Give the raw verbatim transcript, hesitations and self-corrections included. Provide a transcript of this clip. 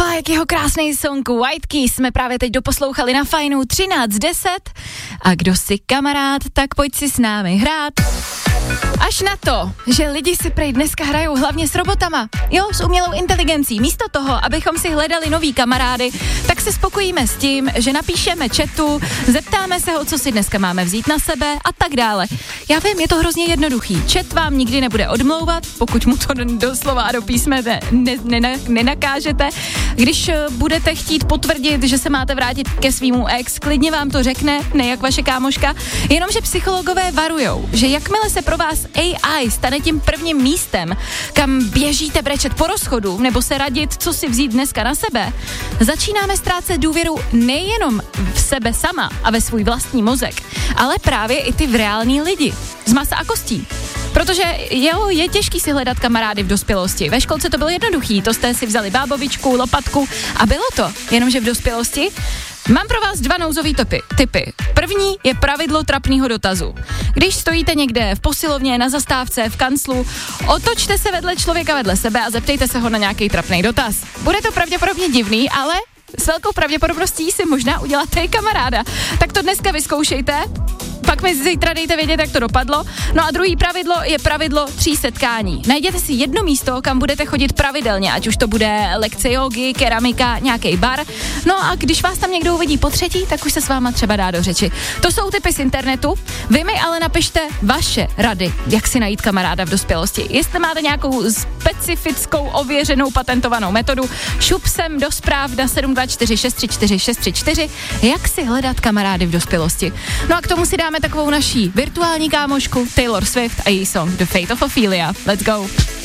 Mike, jeho krásný song White Keys jsme právě teď doposlouchali na Fajnu třináct deset. A kdo si kamarád, tak pojď si s námi hrát. Až na to, že lidi si prej dneska hrajou hlavně s robotama, jo, s umělou inteligencí. Místo toho, abychom si hledali nový kamarády, tak se spokojíme s tím, že napíšeme chatu, zeptáme se ho, co si dneska máme vzít na sebe a tak dále. Já vím, je to hrozně jednoduchý. Chat vám nikdy nebude odmlouvat, pokud mu to doslova a do písme ne, ne, ne, nenakážete. Když budete chtít potvrdit, že se máte vrátit ke svýmu ex, klidně vám to řekne, ne jak vaše kámoška, jenomže psychologové varujou, že jakmile se pro vás A I stane tím prvním místem, kam běžíte brečet po rozchodu nebo se radit, co si vzít dneska na sebe, začínáme ztrácet důvěru nejenom v sebe sama a ve svůj vlastní mozek, ale právě i ty v reální lidi, z masa a kostí. Protože jo, je těžký si hledat kamarády v dospělosti. Ve školce to bylo jednoduchý, to jste si vzali bábovičku, lopatku a bylo to, jenomže v dospělosti. Mám pro vás dva nouzový typy. typy. První je pravidlo trapného dotazu. Když stojíte někde v posilovně, na zastávce, v kanclu, otočte se vedle člověka vedle sebe a zeptejte se ho na nějaký trapný dotaz. Bude to pravděpodobně divný, ale s velkou pravděpodobností si možná uděláte i kamaráda. Tak to dneska vyzkoušejte. Pak mi zítra dejte vědět, jak to dopadlo. No a druhý pravidlo je pravidlo tří setkání. Najděte si jedno místo, kam budete chodit pravidelně, ať už to bude lekce jógy, keramika, nějaký bar. No a když vás tam někdo uvidí po třetí, tak už se s váma třeba dá do řeči. To jsou tipy z internetu. Vy mi ale napište vaše rady, jak si najít kamaráda v dospělosti. Jestli máte nějakou specifickou, ověřenou, patentovanou metodu, šup sem do zpráv na sedm dva čtyři šest tři čtyři šest tři čtyři, jak si hledat kamarády v dospělosti. No a k tomu si dáme takovou naší virtuální kámošku Taylor Swift a její song The Fate of Ophelia. Let's go.